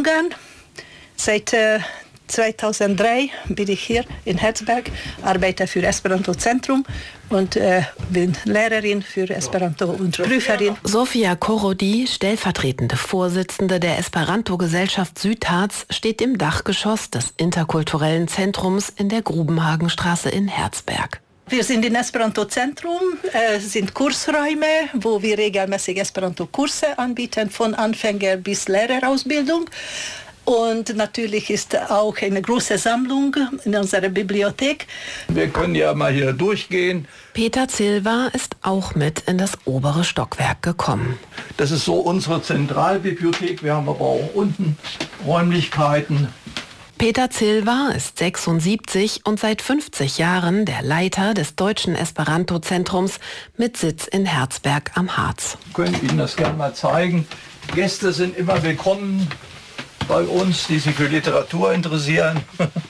Ungarn. Seit 2003 bin ich hier in Herzberg, arbeite für Esperanto Zentrum und bin Lehrerin für Esperanto und Prüferin. Sofia Korodi, stellvertretende Vorsitzende der Esperanto-Gesellschaft Südharz, steht im Dachgeschoss des interkulturellen Zentrums in der Grubenhagenstraße in Herzberg. Wir sind im Esperanto-Zentrum, sind Kursräume, wo wir regelmäßig Esperanto-Kurse anbieten, von Anfänger bis Lehrerausbildung. Und natürlich ist auch eine große Sammlung in unserer Bibliothek. Wir können ja mal hier durchgehen. Peter Zilva ist auch mit in das obere Stockwerk gekommen. Das ist so unsere Zentralbibliothek. Wir haben aber auch unten Räumlichkeiten. Peter Zilva ist 76 und seit 50 Jahren der Leiter des Deutschen Esperanto-Zentrums mit Sitz in Herzberg am Harz. Wir können Ihnen das gerne mal zeigen. Gäste sind immer willkommen bei uns, die sich für Literatur interessieren.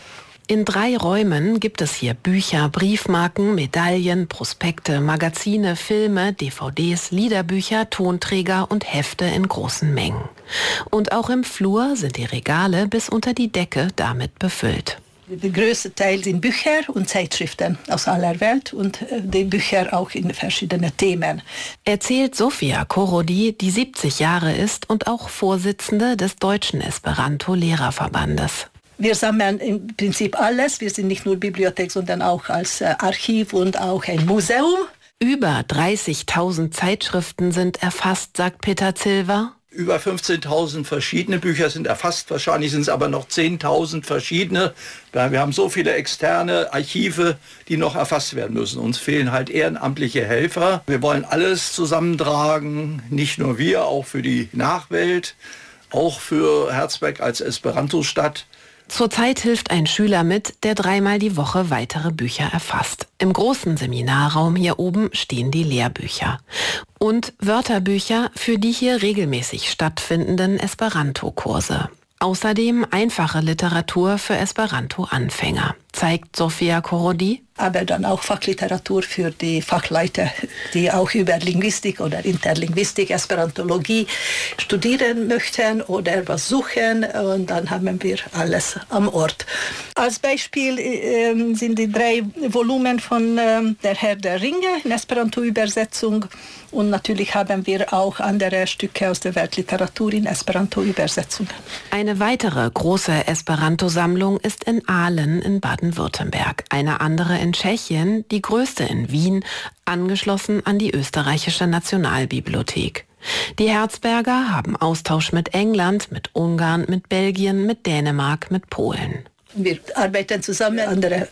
In 3 Räumen gibt es hier Bücher, Briefmarken, Medaillen, Prospekte, Magazine, Filme, DVDs, Liederbücher, Tonträger und Hefte in großen Mengen. Und auch im Flur sind die Regale bis unter die Decke damit befüllt. Der größte Teil sind Bücher und Zeitschriften aus aller Welt und die Bücher auch in verschiedenen Themen. Erzählt Sofia Korodi, die 70 Jahre ist und auch Vorsitzende des Deutschen Esperanto-Lehrerverbandes. Wir sammeln im Prinzip alles. Wir sind nicht nur Bibliothek, sondern auch als Archiv und auch ein Museum. Über 30.000 Zeitschriften sind erfasst, sagt Peter Zilva. Über 15.000 verschiedene Bücher sind erfasst, wahrscheinlich sind es aber noch 10.000 verschiedene. Wir haben so viele externe Archive, die noch erfasst werden müssen. Uns fehlen halt ehrenamtliche Helfer. Wir wollen alles zusammentragen, nicht nur wir, auch für die Nachwelt, auch für Herzberg als Esperanto-Stadt. Zurzeit hilft ein Schüler mit, der 3-mal die Woche weitere Bücher erfasst. Im großen Seminarraum hier oben stehen die Lehrbücher. Und Wörterbücher für die hier regelmäßig stattfindenden Esperanto-Kurse. Außerdem einfache Literatur für Esperanto-Anfänger, zeigt Sofia Korodi. Aber dann auch Fachliteratur für die Fachleute, die auch über Linguistik oder Interlinguistik, Esperantologie studieren möchten oder was suchen. Und dann haben wir alles am Ort. Als Beispiel sind die 3 Volumen von Der Herr der Ringe in Esperanto-Übersetzung. Und natürlich haben wir auch andere Stücke aus der Weltliteratur in Esperanto-Übersetzung. Eine weitere große Esperanto-Sammlung ist in Aalen in Baden-Württemberg. Eine andere in Tschechien, die größte in Wien, angeschlossen an die österreichische Nationalbibliothek. Die Herzberger haben Austausch mit England, mit Ungarn, mit Belgien, mit Dänemark, mit Polen. Wir arbeiten zusammen an der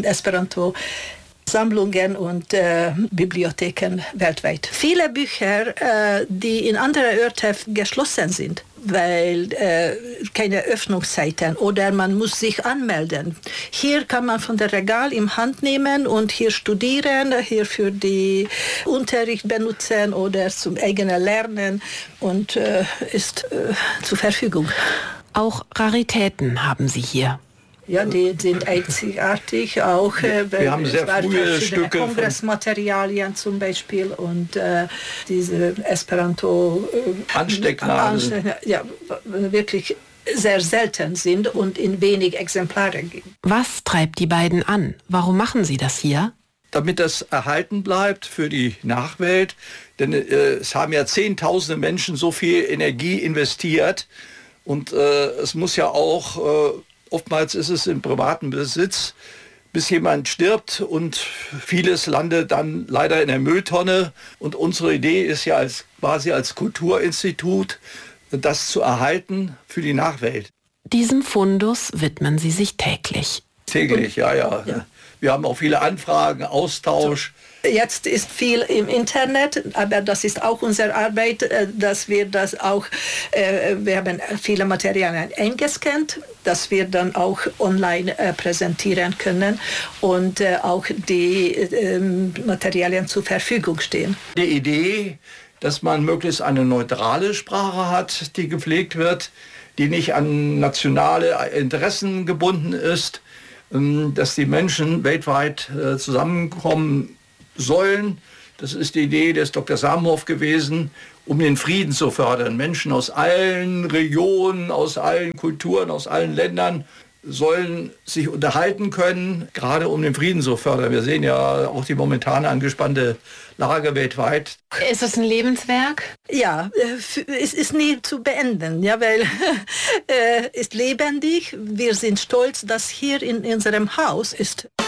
Esperanto-Sammlungen und Bibliotheken weltweit. Viele Bücher, die in anderen Orten geschlossen sind, weil keine Öffnungszeiten oder man muss sich anmelden. Hier kann man von der Regal in Hand nehmen und hier studieren, hier für die Unterricht benutzen oder zum eigenen Lernen und ist zur Verfügung. Auch Raritäten haben sie hier. Ja, die sind einzigartig, auch wir haben sehr frühe Stücke. Kongressmaterialien zum Beispiel und diese Esperanto Anstecknadeln. Ja, wirklich sehr selten sind und in wenig Exemplaren geben. Was treibt die beiden an? Warum machen sie das hier? Damit das erhalten bleibt für die Nachwelt, denn es haben ja Zehntausende Menschen so viel Energie investiert und es muss ja auch oftmals ist es im privaten Besitz, bis jemand stirbt und vieles landet dann leider in der Mülltonne. Und unsere Idee ist ja quasi als Kulturinstitut, das zu erhalten für die Nachwelt. Diesem Fundus widmen sie sich täglich. Täglich, ja. Wir haben auch viele Anfragen, Austausch. Jetzt ist viel im Internet, aber das ist auch unsere Arbeit, dass wir das auch, wir haben viele Materialien eingescannt, dass wir dann auch online präsentieren können und auch die Materialien zur Verfügung stehen. Die Idee, dass man möglichst eine neutrale Sprache hat, die gepflegt wird, die nicht an nationale Interessen gebunden ist, dass die Menschen weltweit zusammenkommen sollen, Das ist die Idee des Dr. Samenhoff gewesen, um den Frieden zu fördern. Menschen aus allen Regionen, aus allen Kulturen, aus allen Ländern sollen sich unterhalten können, gerade um den Frieden zu fördern. Wir sehen ja auch die momentan angespannte Lage weltweit. Ist es ein Lebenswerk? Ja, es ist nie zu beenden, ja, weil es ist lebendig. Wir sind stolz, dass hier in unserem Haus ist